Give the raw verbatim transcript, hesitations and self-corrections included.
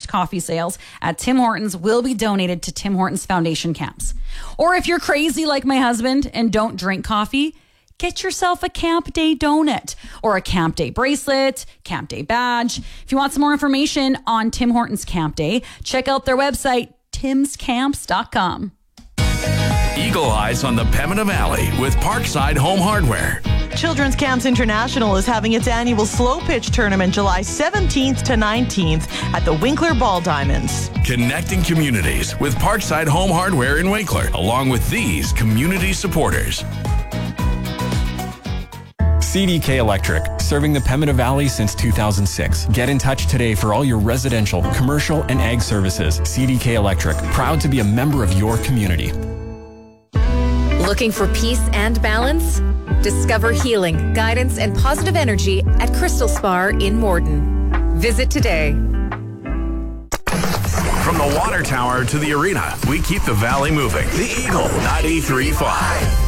coffee sales at Tim Hortons will be donated to Tim Hortons Foundation camps. Or if you're crazy like my husband and don't drink coffee, get yourself a Camp Day donut or a Camp Day bracelet, Camp Day badge. If you want some more information on Tim Hortons Camp Day, check out their website, tims camps dot com. Eagle Eyes on the Pembina Valley with Parkside Home Hardware. Children's Camps International is having its annual slow pitch tournament July seventeenth to nineteenth at the Winkler Ball Diamonds. Connecting communities with Parkside Home Hardware in Winkler, along with these community supporters. C D K Electric, serving the Pembina Valley since two thousand six. Get in touch today for all your residential, commercial, and ag services. C D K Electric, proud to be a member of your community. Looking for peace and balance? Discover healing, guidance, and positive energy at Crystal Spa in Morden. Visit today. From the water tower to the arena, we keep the valley moving. The Eagle ninety-three point five.